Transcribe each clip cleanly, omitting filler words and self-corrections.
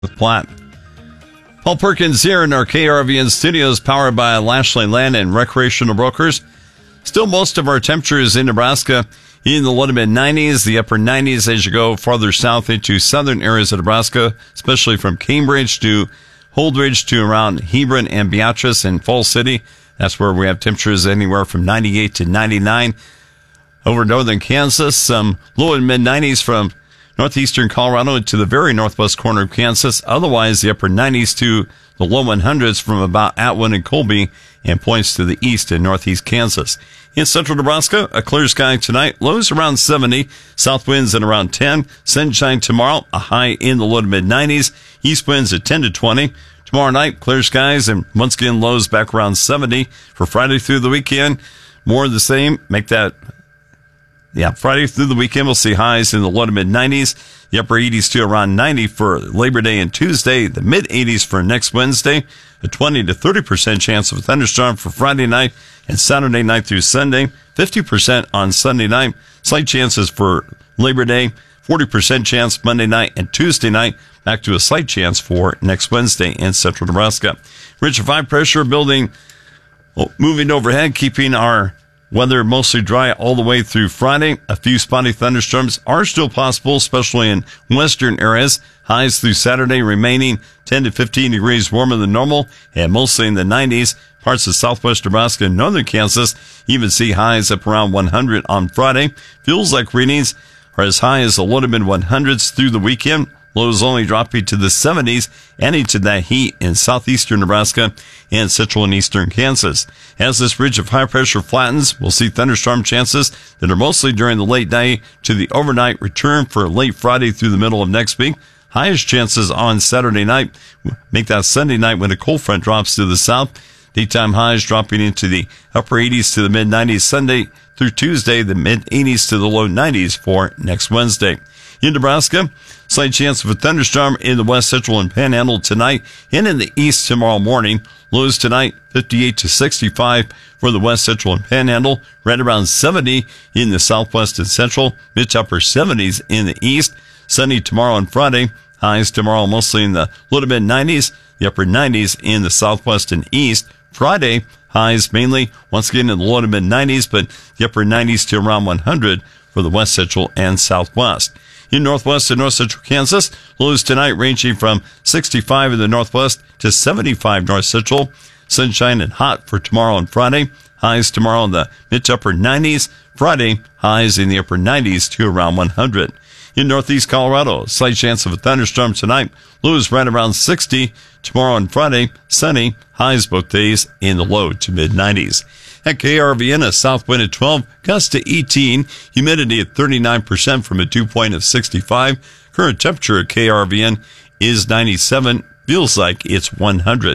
with Platte. Paul Perkins here in our KRVN studios, powered by Lashley Land and Recreational Brokers. Still most of our temperatures in Nebraska in the low to mid 90s, the upper 90s as you go farther south into southern areas of Nebraska, especially from Cambridge to Holdridge to around Hebron and Beatrice and Falls City. That's where we have temperatures anywhere from 98 to 99. Over northern Kansas, some low and mid 90s from northeastern Colorado to the very northwest corner of Kansas. Otherwise, the upper 90s to the low 100s from about Atwood and Colby and points to the east and northeast Kansas. In central Nebraska, a clear sky tonight. Lows around 70. South winds at around 10. Sunshine tomorrow, a high in the low to mid 90s. East winds at 10 to 20. Tomorrow night, clear skies and once again lows back around 70. For Friday through the weekend, more of the same. Friday through the weekend, we'll see highs in the low to mid 90s, the upper 80s to around 90 for Labor Day and Tuesday, the mid 80s for next Wednesday, a 20 to 30% chance of a thunderstorm for Friday night and Saturday night through Sunday, 50% on Sunday night, slight chances for Labor Day, 40% chance Monday night and Tuesday night, back to a slight chance for next Wednesday in central Nebraska. Ridge of high pressure moving overhead, keeping our weather mostly dry all the way through Friday. A few spotty thunderstorms are still possible, especially in western areas. Highs through Saturday remaining 10 to 15 degrees warmer than normal and mostly in the 90s. Parts of southwest Nebraska and northern Kansas even see highs up around 100 on Friday. Feels like readings are as high as the low to mid 100s through the weekend. Lows only dropping to the 70s and into that heat in southeastern Nebraska and central and eastern Kansas. As this ridge of high pressure flattens, we'll see thunderstorm chances that are mostly during the late day to the overnight return for late Friday through the middle of next week. Highest chances on Saturday night. Make that Sunday night when a cold front drops to the south. Daytime highs dropping into the upper 80s to the mid 90s Sunday through Tuesday, the mid 80s to the low 90s for next Wednesday. In Nebraska, slight chance of a thunderstorm in the west central and panhandle tonight and in the east tomorrow morning. Lows tonight 58 to 65 for the west central and panhandle, right around 70 in the southwest and central, mid to upper 70s in the east. Sunny tomorrow and Friday. Highs tomorrow mostly in the low to mid 90s, the upper 90s in the southwest and east. Friday, highs mainly once again in the low to mid 90s, but the upper 90s to around 100 for the west central and southwest. In northwest and north central Kansas, lows tonight ranging from 65 in the northwest to 75 north central. Sunshine and hot for tomorrow and Friday. Highs tomorrow in the mid to upper 90s. Friday, highs in the upper 90s to around 100. In northeast Colorado, slight chance of a thunderstorm tonight. Lows right around 60. Tomorrow and Friday, sunny. Highs both days in the low to mid 90s. At KRVN, a south wind at 12, gusts to 18, humidity at 39% from a dew point of 65. Current temperature at KRVN is 97, feels like it's 100.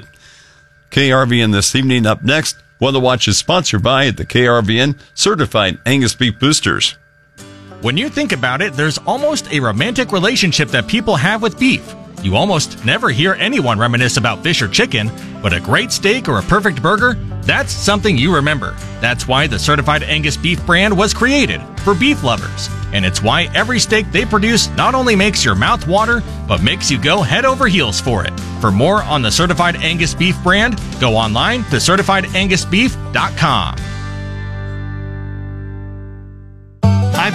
KRVN this evening. Up next, Weather Watch is sponsored by the KRVN Certified Angus Beef Boosters. When you think about it, there's almost a romantic relationship that people have with beef. You almost never hear anyone reminisce about fish or chicken, but a great steak or a perfect burger, that's something you remember. That's why the Certified Angus Beef brand was created for beef lovers. And it's why every steak they produce not only makes your mouth water, but makes you go head over heels for it. For more on the Certified Angus Beef brand, go online to CertifiedAngusBeef.com.